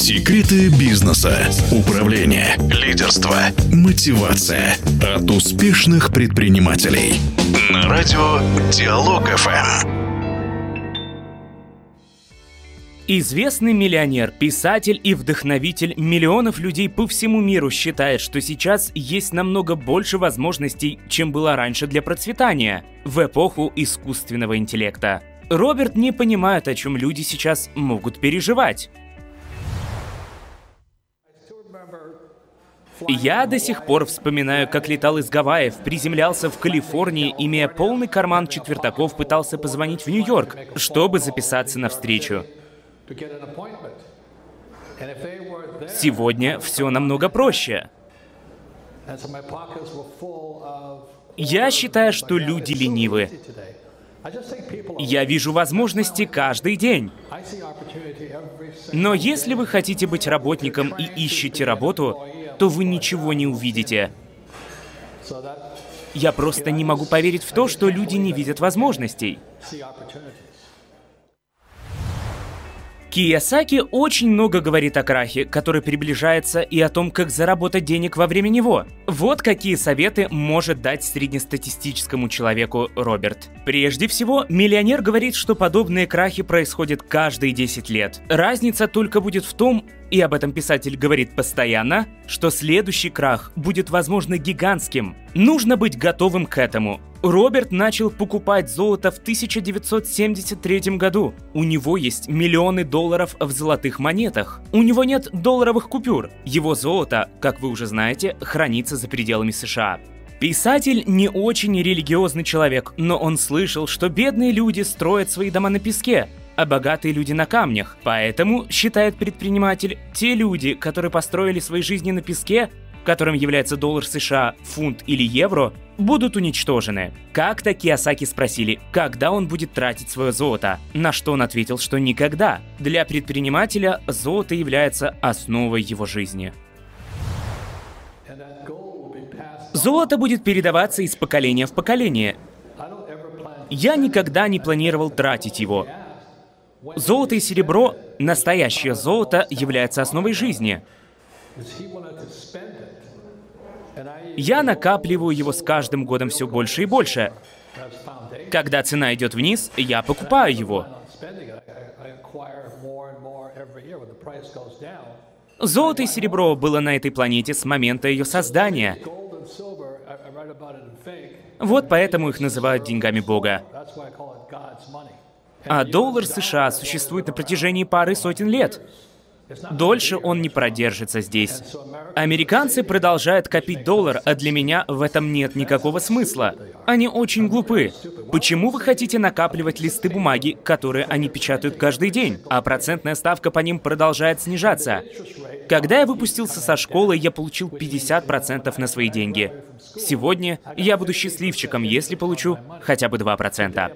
Секреты бизнеса, управления, лидерства, мотивация от успешных предпринимателей. На радио Диалог ФМ. Известный миллионер, писатель и вдохновитель миллионов людей по всему миру считает, что сейчас есть намного больше возможностей, чем было раньше для процветания, в эпоху искусственного интеллекта. Роберт не понимает, о чем люди сейчас могут переживать. Я до сих пор вспоминаю, как летал из Гавайев, приземлялся в Калифорнии, имея полный карман четвертаков, пытался позвонить в Нью-Йорк, чтобы записаться на встречу. Сегодня все намного проще. Я считаю, что люди ленивы. Я вижу возможности каждый день. Но если вы хотите быть работником и ищете работу, то вы ничего не увидите. Я просто не могу поверить в то, что люди не видят возможностей. Кийосаки очень много говорит о крахе, который приближается, и о том, как заработать денег во время него. Вот какие советы может дать среднестатистическому человеку Роберт. Прежде всего, миллионер говорит, что подобные крахи происходят каждые 10 лет. Разница только будет в том, и об этом писатель говорит постоянно, что следующий крах будет, возможно, гигантским. Нужно быть готовым к этому. Роберт начал покупать золото в 1973 году. У него есть миллионы долларов в золотых монетах. У него нет долларовых купюр. Его золото, как вы уже знаете, хранится за пределами США. Писатель не очень религиозный человек, но он слышал, что бедные люди строят свои дома на песке, а богатые люди на камнях. Поэтому, считает предприниматель, те люди, которые построили свои жизни на песке, которым является доллар США, фунт или евро, будут уничтожены. Как-то Кийосаки спросили, когда он будет тратить свое золото, на что он ответил, что никогда. Для предпринимателя золото является основой его жизни. Золото будет передаваться из поколения в поколение. Я никогда не планировал тратить его. Золото и серебро, настоящее золото, является основой жизни. Я накапливаю его с каждым годом все больше и больше. Когда цена идет вниз, я покупаю его. Золото и серебро было на этой планете с момента ее создания. Вот поэтому их называют деньгами Бога. А доллар США существует на протяжении пары сотен лет. Дольше он не продержится здесь. Американцы продолжают копить доллар, а для меня в этом нет никакого смысла. Они очень глупы. Почему вы хотите накапливать листы бумаги, которые они печатают каждый день, а процентная ставка по ним продолжает снижаться? Когда я выпустился со школы, я получил 50% на свои деньги. Сегодня я буду счастливчиком, если получу хотя бы 2%.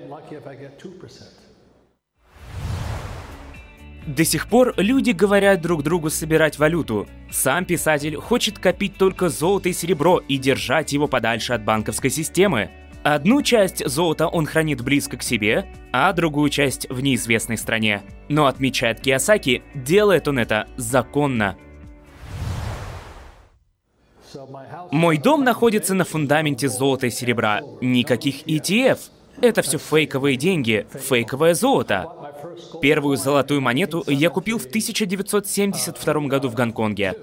До сих пор люди говорят друг другу собирать валюту. Сам писатель хочет копить только золото и серебро и держать его подальше от банковской системы. Одну часть золота он хранит близко к себе, а другую часть в неизвестной стране. Но, отмечает Кийосаки, делает он это законно. Мой дом находится на фундаменте золота и серебра. Никаких ETF. Это все фейковые деньги, фейковое золото. Первую золотую монету я купил в 1972 году в Гонконге.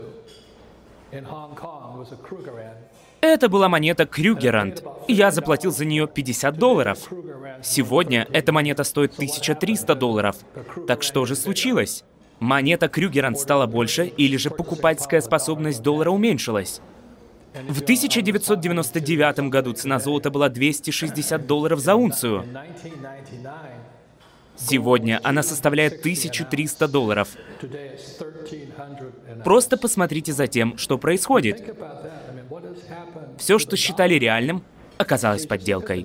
Это была монета Крюгеранд. Я заплатил за нее $50. Сегодня эта монета стоит $1300. Так что же случилось? Монета Крюгеранд стала больше, или же покупательская способность доллара уменьшилась? В 1999 году цена золота была $260 за унцию. Сегодня она составляет $1300. Просто посмотрите за тем, что происходит. Все, что считали реальным, оказалось подделкой.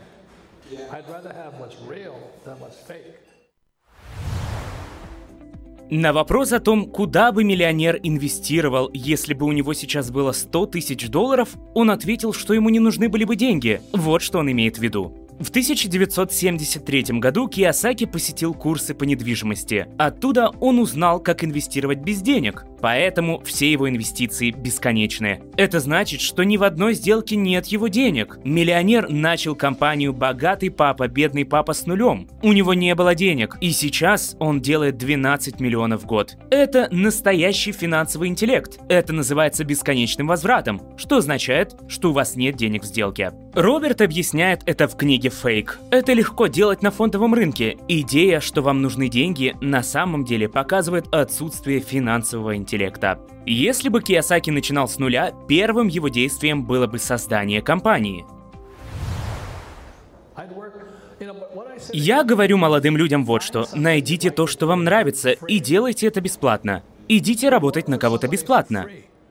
На вопрос о том, куда бы миллионер инвестировал, если бы у него сейчас было $100 000, он ответил, что ему не нужны были бы деньги. Вот что он имеет в виду. В 1973 году Кийосаки посетил курсы по недвижимости. Оттуда он узнал, как инвестировать без денег. Поэтому все его инвестиции бесконечны. Это значит, что ни в одной сделке нет его денег. Миллионер начал компанию «Богатый папа, бедный папа» с нулем. У него не было денег, и сейчас он делает 12 миллионов в год. Это настоящий финансовый интеллект. Это называется бесконечным возвратом, что означает, что у вас нет денег в сделке. Роберт объясняет это в книге «Фейк». Это легко делать на фондовом рынке. Идея, что вам нужны деньги, на самом деле показывает отсутствие финансового интеллекта. Если бы Кийосаки начинал с нуля, первым его действием было бы создание компании. Я говорю молодым людям вот что: найдите то, что вам нравится, и делайте это бесплатно. Идите работать на кого-то бесплатно.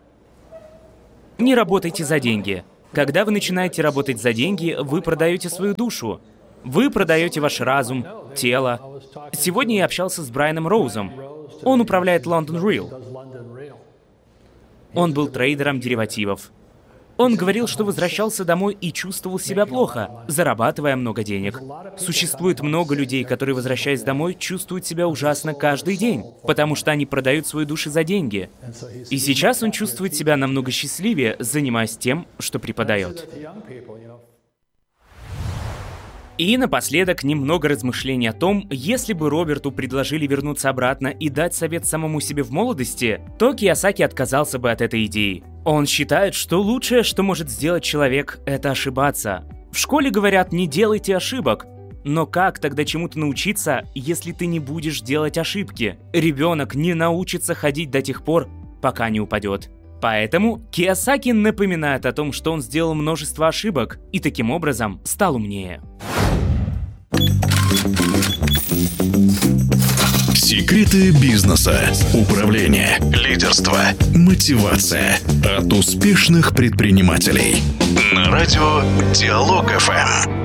Не работайте за деньги. Когда вы начинаете работать за деньги, вы продаете свою душу. Вы продаете ваш разум, тело. Сегодня я общался с Брайаном Роузом. Он управляет London Real. Он был трейдером деривативов. Он говорил, что возвращался домой и чувствовал себя плохо, зарабатывая много денег. Существует много людей, которые, возвращаясь домой, чувствуют себя ужасно каждый день, потому что они продают свои души за деньги. И сейчас он чувствует себя намного счастливее, занимаясь тем, что преподает. И напоследок немного размышлений о том, если бы Роберту предложили вернуться обратно и дать совет самому себе в молодости, то Кийосаки отказался бы от этой идеи. Он считает, что лучшее, что может сделать человек, это ошибаться. В школе говорят: не делайте ошибок. Но как тогда чему-то научиться, если ты не будешь делать ошибки? Ребенок не научится ходить до тех пор, пока не упадет. Поэтому Кийосаки напоминает о том, что он сделал множество ошибок и таким образом стал умнее. Секреты бизнеса, управление, лидерство, мотивация от успешных предпринимателей. На радио Диалог ФМ.